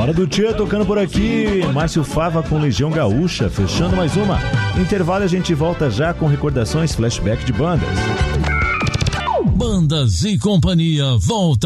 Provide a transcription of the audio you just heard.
Hora do Tchê tocando por aqui. Márcio Fava com Legião Gaúcha, fechando mais uma. Intervalo, a gente volta já com recordações, flashback de bandas. Bandas e Companhia volta.